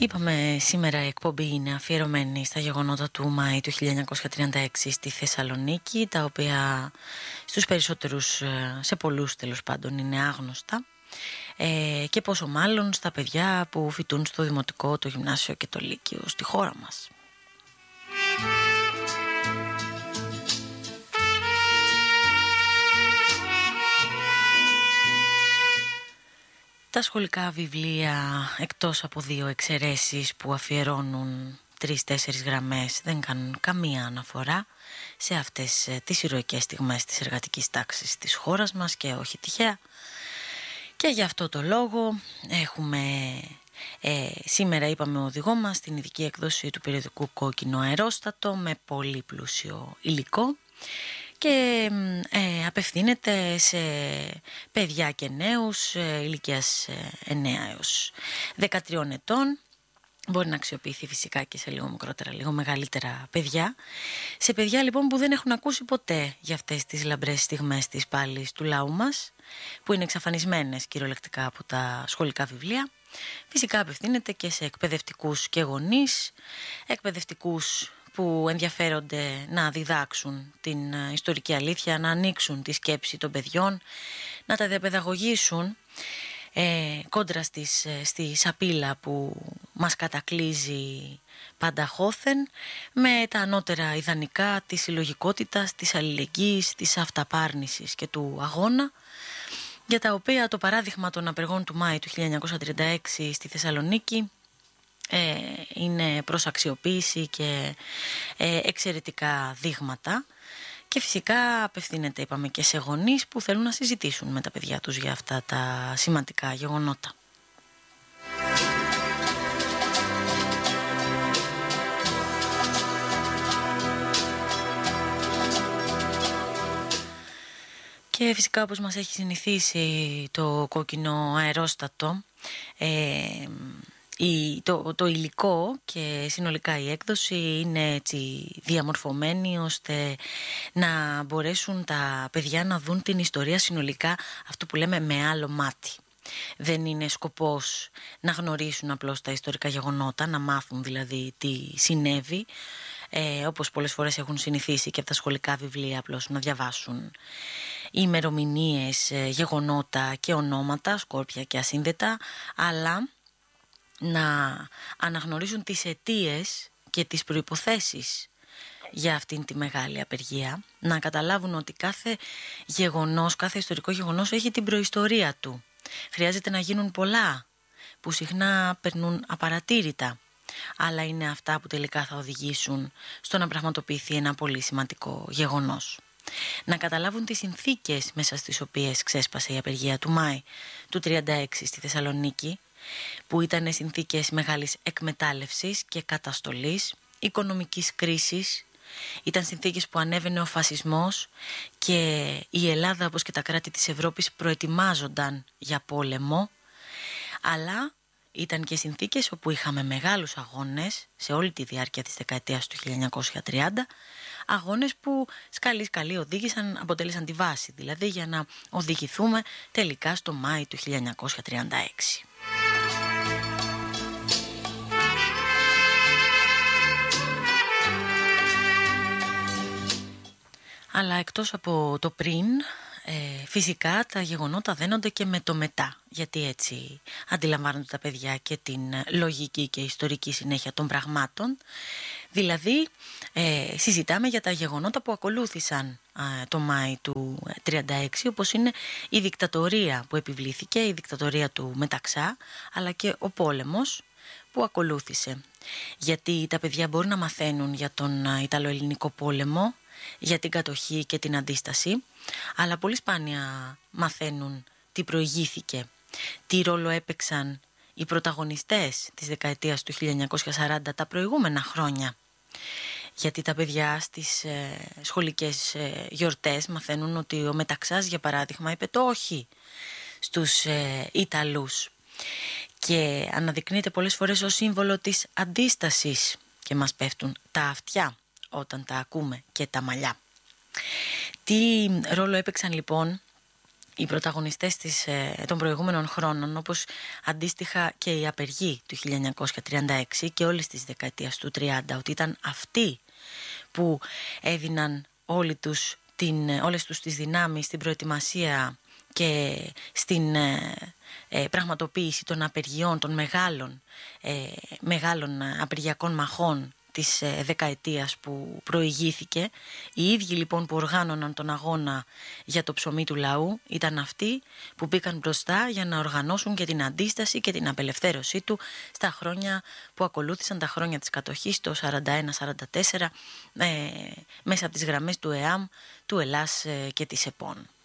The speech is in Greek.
Είπαμε σήμερα η εκπομπή είναι αφιερωμένη στα γεγονότα του Μάη του 1936 στη Θεσσαλονίκη, τα οποία στους περισσότερους, σε πολλούς τέλος πάντων, είναι άγνωστα, και πόσο μάλλον στα παιδιά που φοιτούν στο δημοτικό, το γυμνάσιο και το λύκειο στη χώρα μας. Τα σχολικά βιβλία, εκτός από 2 εξαιρέσεις που αφιερώνουν 3-4 γραμμές, δεν κάνουν καμία αναφορά σε αυτές τις ηρωικές στιγμές της εργατικής τάξης της χώρας μας, και όχι τυχαία. Και γι' αυτό το λόγο έχουμε σήμερα, είπαμε, οδηγό μας στην ειδική έκδοση του περιοδικού Κόκκινο Αερόστατο με πολύ πλούσιο υλικό, και απευθύνεται σε παιδιά και νέους ηλικίας 9 έως 13 ετών. Μπορεί να αξιοποιηθεί φυσικά και σε λίγο μικρότερα, λίγο μεγαλύτερα παιδιά. Σε παιδιά λοιπόν που δεν έχουν ακούσει ποτέ για αυτές τις λαμπρές στιγμές της πάλης του λαού μας, που είναι εξαφανισμένες κυριολεκτικά από τα σχολικά βιβλία. Φυσικά απευθύνεται και σε εκπαιδευτικούς και γονείς, εκπαιδευτικούς που ενδιαφέρονται να διδάξουν την ιστορική αλήθεια, να ανοίξουν τη σκέψη των παιδιών, να τα διαπαιδαγωγήσουν κόντρα στη σαπίλα που μας κατακλείζει πανταχώθεν, με τα ανώτερα ιδανικά της συλλογικότητας, της αλληλεγγύης, της αυταπάρνησης και του αγώνα, για τα οποία το παράδειγμα των απεργών του Μάη του 1936 στη Θεσσαλονίκη είναι προς αξιοποίηση και εξαιρετικά δείγματα. Και φυσικά απευθύνεται, είπαμε, και σε γονείς που θέλουν να συζητήσουν με τα παιδιά τους για αυτά τα σημαντικά γεγονότα. Και φυσικά, όπως μας έχει συνηθίσει το Κόκκινο Αερόστατο, το υλικό και συνολικά η έκδοση είναι έτσι διαμορφωμένη ώστε να μπορέσουν τα παιδιά να δουν την ιστορία συνολικά, αυτό που λέμε, με άλλο μάτι. Δεν είναι σκοπός να γνωρίσουν απλώς τα ιστορικά γεγονότα, να μάθουν δηλαδή τι συνέβη, όπως πολλές φορές έχουν συνηθίσει και από τα σχολικά βιβλία, απλώς να διαβάσουν ημερομηνίες, γεγονότα και ονόματα, σκόρπια και ασύνδετα, αλλά να αναγνωρίσουν τις αιτίες και τις προϋποθέσεις για αυτήν τη μεγάλη απεργία, να καταλάβουν ότι κάθε γεγονός, κάθε ιστορικό γεγονός έχει την προϊστορία του. Χρειάζεται να γίνουν πολλά που συχνά περνούν απαρατήρητα, αλλά είναι αυτά που τελικά θα οδηγήσουν στο να πραγματοποιηθεί ένα πολύ σημαντικό γεγονός. Να καταλάβουν τις συνθήκες μέσα στις οποίες ξέσπασε η απεργία του Μάη του 1936 στη Θεσσαλονίκη, που ήταν συνθήκες μεγάλης εκμετάλλευσης και καταστολής, οικονομικής κρίσης. Ήταν συνθήκες που ανέβαινε ο φασισμός και η Ελλάδα, όπως και τα κράτη της Ευρώπης, προετοιμάζονταν για πόλεμο, αλλά ήταν και συνθήκες όπου είχαμε μεγάλους αγώνες σε όλη τη διάρκεια της δεκαετίας του 1930, αγώνες που σκαλί οδήγησαν, αποτέλεσαν τη βάση δηλαδή για να οδηγηθούμε τελικά στο Μάη του 1936. Αλλά εκτός από το πριν, φυσικά τα γεγονότα δένονται και με το μετά, γιατί έτσι αντιλαμβάνονται τα παιδιά και την λογική και ιστορική συνέχεια των πραγμάτων. Δηλαδή συζητάμε για τα γεγονότα που ακολούθησαν το Μάη του 1936, όπως είναι η δικτατορία που επιβλήθηκε, η δικτατορία του Μεταξά, αλλά και ο πόλεμος που ακολούθησε. Γιατί τα παιδιά μπορούν να μαθαίνουν για τον Ιταλοελληνικό πόλεμο, για την κατοχή και την αντίσταση, αλλά πολύ σπάνια μαθαίνουν τι προηγήθηκε, τι ρόλο έπαιξαν οι πρωταγωνιστές της δεκαετίας του 1940 τα προηγούμενα χρόνια. Γιατί τα παιδιά στις σχολικές γιορτές μαθαίνουν ότι ο Μεταξάς, για παράδειγμα, είπε το όχι στους Ιταλούς και αναδεικνύεται πολλές φορές ως σύμβολο της αντίστασης, και μας πέφτουν τα αυτιά όταν τα ακούμε και τα μαλλιά. Τι ρόλο έπαιξαν λοιπόν οι πρωταγωνιστές των προηγούμενων χρόνων, όπως αντίστοιχα και οι απεργοί του 1936 και όλης της δεκαετίας του 30, ότι ήταν αυτοί που έδιναν όλες τους τις δυνάμεις στην προετοιμασία και στην πραγματοποίηση των απεργιών, των μεγάλων απεργιακών μαχών της δεκαετίας που προηγήθηκε. Οι ίδιοι λοιπόν που οργάνωναν τον αγώνα για το ψωμί του λαού ήταν αυτοί που μπήκαν μπροστά για να οργανώσουν και την αντίσταση και την απελευθέρωσή του στα χρόνια που ακολούθησαν, τα χρόνια της κατοχής, το 41-44, μέσα από τις γραμμές του ΕΑΜ, του ΕΛΑΣ και της ΕΠΟΝ.